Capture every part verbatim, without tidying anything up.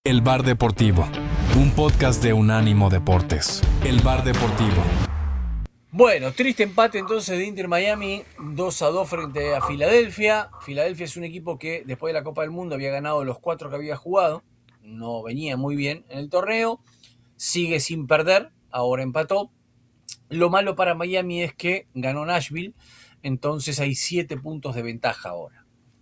El Bar Deportivo, un podcast de Unánimo Deportes. El Bar Deportivo. Bueno, triste empate entonces de Inter Miami, dos a dos frente a Filadelfia. Filadelfia es un equipo que después de la Copa del Mundo había ganado los cuatro que había jugado, no venía muy bien en el torneo, sigue sin perder, ahora empató. Lo malo para Miami es que ganó Nashville, entonces hay siete puntos de ventaja ahora.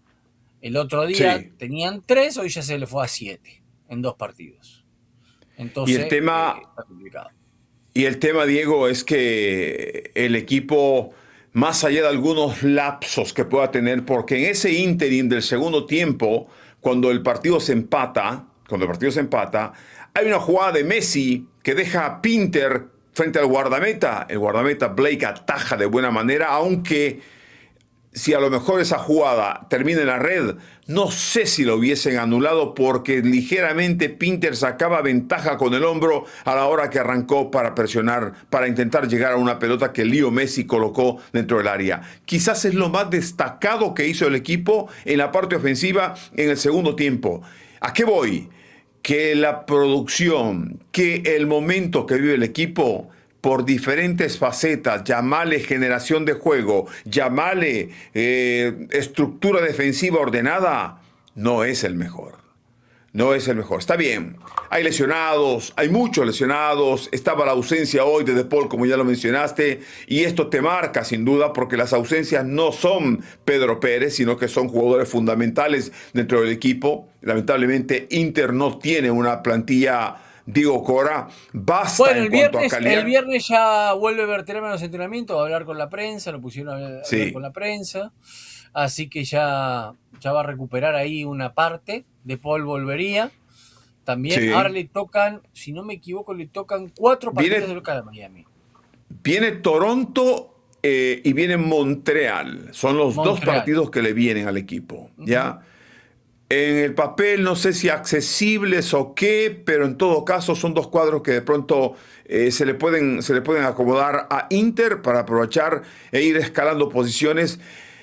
El otro día Sí. tenían tres, hoy ya se le fue a siete en dos partidos. Entonces, Y el tema, eh, está complicado. y el tema, Diego, es que el equipo, más allá de algunos lapsos que pueda tener, porque en ese ínterin del segundo tiempo, cuando el partido se empata, cuando el partido se empata, hay una jugada de Messi que deja a Pinter frente al guardameta. El guardameta Blake ataja de buena manera, aunque si a lo mejor esa jugada termina en la red, no sé si lo hubiesen anulado porque ligeramente Pinter sacaba ventaja con el hombro a la hora que arrancó para presionar, para intentar llegar a una pelota que Leo Messi colocó dentro del área. Quizás es lo más destacado que hizo el equipo en la parte ofensiva en el segundo tiempo. ¿A qué voy? Que la producción, que el momento que vive el equipo, por diferentes facetas, llamale generación de juego, llamale eh, estructura defensiva ordenada, no es el mejor. No es el mejor. Está bien, hay lesionados, hay muchos lesionados, estaba la ausencia hoy de De Paul, como ya lo mencionaste, y esto te marca sin duda porque las ausencias no son Pedro Pérez, sino que son jugadores fundamentales dentro del equipo. Lamentablemente Inter no tiene una plantilla. Diego Cora, basta Bueno, en el cuanto viernes, a calidad. el viernes ya vuelve Berterame a los entrenamientos, a hablar con la prensa, lo pusieron a hablar Sí. con la prensa, así que ya, ya va a recuperar ahí una parte. De Paul volvería también. Sí. Ahora le tocan, si no me equivoco, le tocan cuatro partidos Viene- de local a Miami. Viene Toronto eh, y viene Montreal. Son los dos Montreal. partidos que le vienen al equipo. ¿Ya? En el papel no sé si accesibles o qué, pero en todo caso son dos cuadros que de pronto eh, se, le pueden, se le pueden acomodar a Inter para aprovechar e ir escalando posiciones,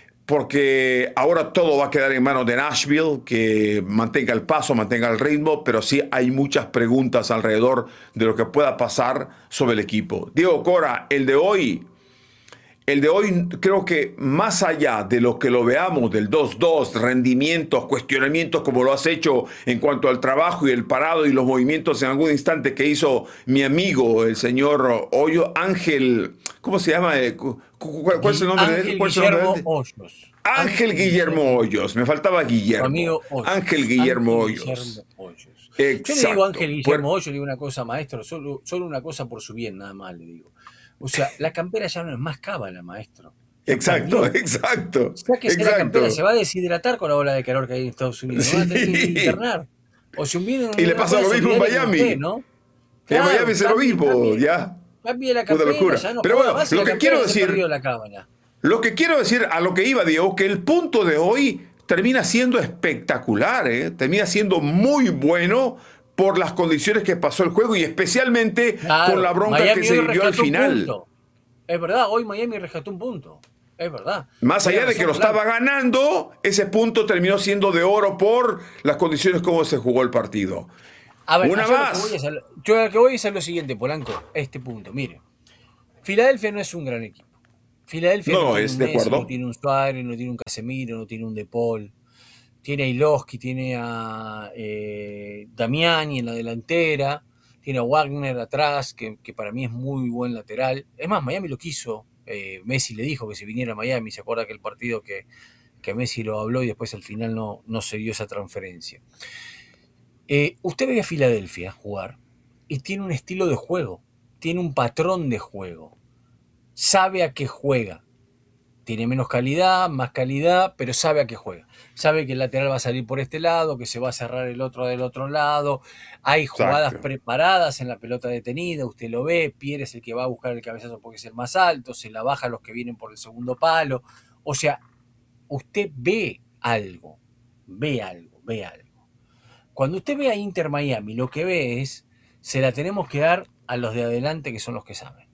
porque ahora todo va a quedar en manos de Nashville, que mantenga el paso, mantenga el ritmo, pero sí hay muchas preguntas alrededor de lo que pueda pasar sobre el equipo. Diego Cora, el de hoy... El de hoy creo que más allá de lo que lo veamos del dos dos, rendimientos, cuestionamientos como lo has hecho en cuanto al trabajo y el parado y los movimientos en algún instante que hizo mi amigo, el señor Hoyo, Ángel, ¿cómo se llama? ¿Cuál, cuál es el nombre Ángel de él? ¿Cuál es el nombre de Guillermo él? Hoyos. Ángel Guillermo Hoyos, me faltaba Tu Guillermo. amigo Hoyos. Ángel Guillermo Ángel Hoyos. Guillermo Hoyos. Yo Exacto. le digo Ángel Guillermo Pues- Hoyos, le digo una cosa, maestro, solo, solo una cosa por su bien, nada más le digo. O sea, la campera ya no es más cábala, maestro. Ya Exacto, perdió. exacto. Sáquese la campera, se Exacto. va a deshidratar con la ola de calor que hay en Estados Unidos. No va a tener que Sí. internar. O si viene Y le una pasa cosa lo mismo en solidaria con Miami. usted, ¿no? En Miami es lo cambie, mismo, cambie, ya. cambie la Una campera, locura. ya no Pero joda bueno, más, si lo la que campera quiero se decir- perdió la cábala. Lo que quiero decir, a lo que iba, Diego, que el punto de hoy termina siendo espectacular, ¿eh? Termina siendo muy bueno por las condiciones que pasó el juego y especialmente Claro, con la bronca Miami que se hoy vivió al rescató un final. punto. Es verdad, hoy Miami rescató un punto. Es verdad. Más Tiene allá de que razón, lo Blanco. estaba ganando, ese punto terminó siendo de oro por las condiciones como se jugó el partido. A ver, Una yo, más. Lo que voy a hacer, yo lo que voy a hacer es lo siguiente, Polanco, este punto. Mire, Filadelfia no es un gran equipo. Filadelfia No, no, tiene es un de Messi, acuerdo. no tiene un Suárez, no tiene un Casemiro, no tiene un De Paul. Tiene a Iloski, tiene a eh, Damiani en la delantera, tiene a Wagner atrás, que, que para mí es muy buen lateral. Es más, Miami lo quiso. Eh, Messi le dijo que se viniera a Miami. Se acuerda que el partido que, que Messi lo habló y después al final no, no se dio esa transferencia. Eh, usted ve a Filadelfia jugar y tiene un estilo de juego, tiene un patrón de juego, sabe a qué juega. Tiene menos calidad, más calidad, pero sabe a qué juega. Sabe que el lateral va a salir por este lado, que se va a cerrar el otro del otro lado. Hay jugadas Exacto. preparadas en la pelota detenida, usted lo ve. Pierre es el que va a buscar el cabezazo porque es el más alto, se la baja a los que vienen por el segundo palo. O sea, usted ve algo, ve algo, ve algo. Cuando usted ve a Inter Miami, lo que ve es, se la tenemos que dar a los de adelante que son los que saben.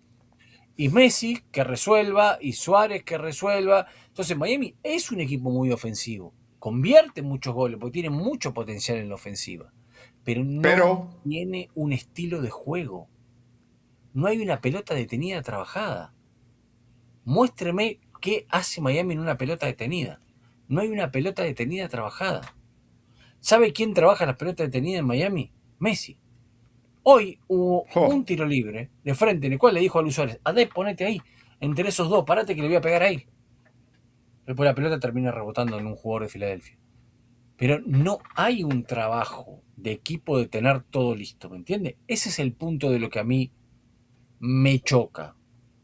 Y Messi que resuelva, y Suárez que resuelva. Entonces Miami es un equipo muy ofensivo, convierte muchos goles porque tiene mucho potencial en la ofensiva. pero no Pero- tiene un estilo de juego. No hay una pelota detenida trabajada. Muéstreme qué hace Miami en una pelota detenida. No hay una pelota detenida trabajada. ¿Sabe quién trabaja las pelotas detenidas en Miami? Messi. Hoy hubo Oh. un tiro libre de frente en el cual le dijo a Luis Suárez: Adé, ponete ahí, entre esos dos, parate que le voy a pegar ahí. Después la pelota termina rebotando en un jugador de Filadelfia. Pero no hay un trabajo de equipo de tener todo listo, ¿me entiende? Ese es el punto de lo que a mí me choca.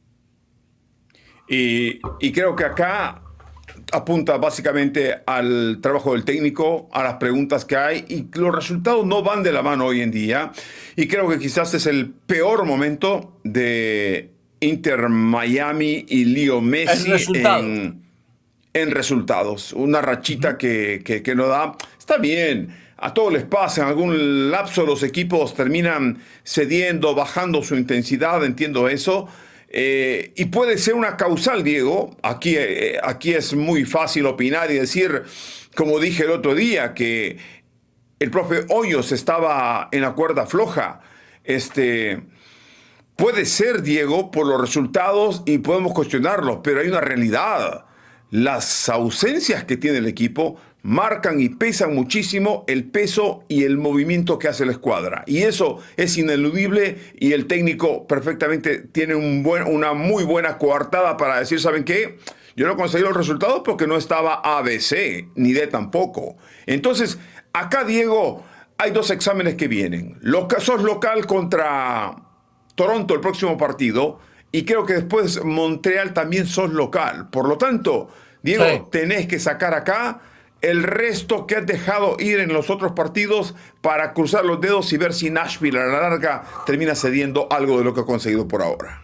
Y, y creo que acá apunta básicamente al trabajo del técnico, a las preguntas que hay, y los resultados no van de la mano hoy en día. Y creo que quizás es el peor momento de Inter Miami y Leo Messi resultado. en, en resultados. Una rachita que, que, que no da. Está bien. A todos les pasa, en algún lapso los equipos terminan cediendo, bajando su intensidad, entiendo eso. Eh, y puede ser una causal, Diego. Aquí, eh, aquí es muy fácil opinar y decir, como dije el otro día, que el propio Hoyos estaba en la cuerda floja. Este, puede ser, Diego, por los resultados y podemos cuestionarlos, pero hay una realidad. Las ausencias que tiene el equipo marcan y pesan muchísimo el peso y el movimiento que hace la escuadra. Y eso es ineludible y el técnico perfectamente tiene un buen, una muy buena coartada para decir, ¿saben qué? Yo no conseguí los resultados porque no estaba A B C, ni D tampoco. Entonces, acá, Diego, hay dos exámenes que vienen. Lo, sos local contra Toronto el próximo partido y creo que después Montreal también sos local. Por lo tanto, Diego, Sí. tenés que sacar acá el resto que has dejado ir en los otros partidos para cruzar los dedos y ver si Nashville a la larga termina cediendo algo de lo que ha conseguido por ahora.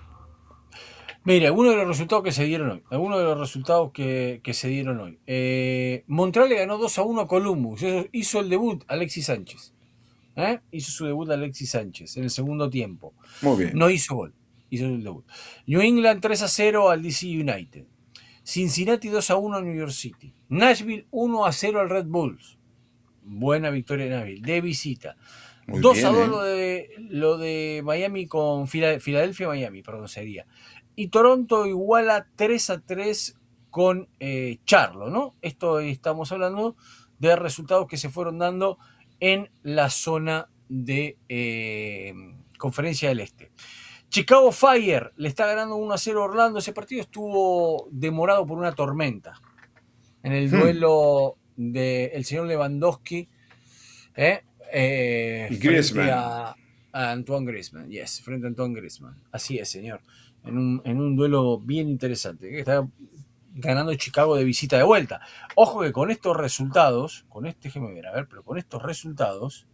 Mira, algunos de los resultados que se dieron hoy. Algunos de los resultados que, que se dieron hoy. Eh, Montreal le ganó dos a uno a Columbus. Hizo el debut Alexis Sánchez. ¿Eh? Hizo su debut Alexis Sánchez en el segundo tiempo. Muy bien. No hizo gol. Hizo el debut. New England tres a cero al D C United. Cincinnati dos a uno a New York City. Nashville uno a cero al Red Bulls. Buena victoria de Nashville. De visita. Muy dos bien, a dos ¿eh? lo, de, lo de Miami con Fila- Filadelfia, Miami, perdón, sería. Y Toronto iguala tres a tres con eh, Charlo, ¿no? Esto estamos hablando de resultados que se fueron dando en la zona de eh, Conferencia del Este. Chicago Fire le está ganando uno a cero a Orlando. Ese partido estuvo demorado por una tormenta. En el Hmm. duelo del señor Lewandowski ¿eh? Eh, Y frente Griezmann. a, a Antoine Griezmann. Yes, frente a Antoine Griezmann. Así es, señor. En un, en un duelo bien interesante. Que está ganando Chicago de visita de vuelta. Ojo que con estos resultados, con este, déjeme ver, a ver, pero con estos resultados,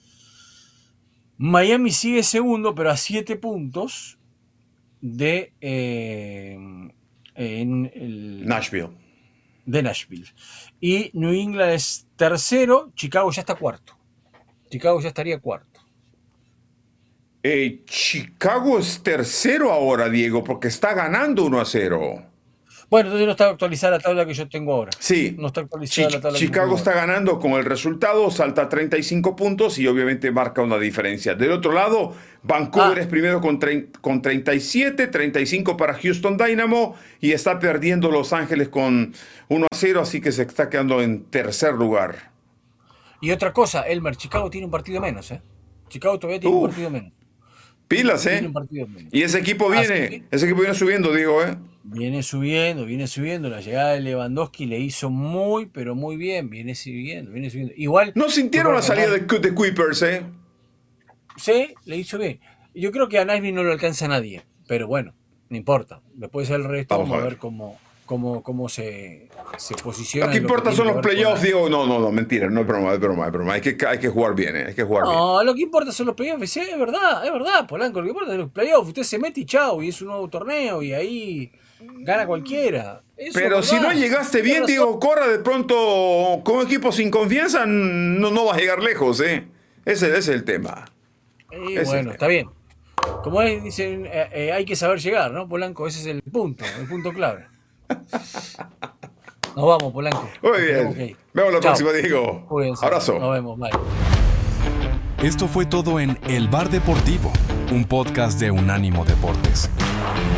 Miami sigue segundo, pero a siete puntos de eh, en el, Nashville. de Nashville. Y New England es tercero, Chicago ya está cuarto. Chicago ya estaría cuarto. Eh, Chicago es tercero ahora, Diego, porque está ganando uno a cero. Bueno, entonces no está actualizada la tabla que yo tengo ahora. Sí, No está actualizada Chi- la tabla que yo Chicago tengo está ahora. ganando con el resultado, salta a treinta y cinco puntos y obviamente marca una diferencia. Del otro lado, Vancouver Ah. es primero con, trein- con treinta y siete, treinta y cinco para Houston Dynamo y está perdiendo Los Ángeles con uno a cero, así que se está quedando en tercer lugar. Y otra cosa, Elmer, Chicago tiene un partido menos, ¿eh? Chicago todavía tiene un Uf. partido menos. Pilas, Tiene ¿eh? un partido menos. Y ese equipo Así viene, que- ese equipo viene subiendo, Diego, ¿eh? Viene subiendo, viene subiendo. La llegada de Lewandowski le hizo muy, pero muy bien. Viene subiendo, viene subiendo. Igual. No sintieron yo la creo que salida a de, de Kuipers, ¿eh? Sí, le hizo bien. Yo creo que a Nashville no lo alcanza nadie, pero bueno, no importa. Después el resto Vamos vamos, a a ver. ver cómo, cómo, cómo se, se posiciona. Lo que en importa tiene son que los ver con playoffs, la- Diego. No, no, no, mentira, no es broma, es broma, es broma. Hay que, hay que jugar bien, ¿eh? Hay que jugar bien. No, lo que importa son los playoffs. Sí, es verdad, es verdad, Polanco. Lo que importa son los playoffs. Usted se mete y chau, y es un nuevo torneo, y ahí gana cualquiera. Eso Pero es si no verdad. llegaste Tiene bien, razón. Diego Corra, de pronto con un equipo sin confianza no, no vas a llegar lejos, ¿eh? Ese, ese es el tema. Y Ese es bueno, el está bien. Como es, dicen, eh, eh, hay que saber llegar, ¿no, Polanco? Ese es el punto, el punto clave. Nos vamos, Polanco. Muy Nos tenemos que bien. ir. Vemos la Chao. próxima, Diego. Cuídense. Abrazo. Nos vemos, bye. Esto fue todo en El Bar Deportivo, un podcast de Unánimo Deportes.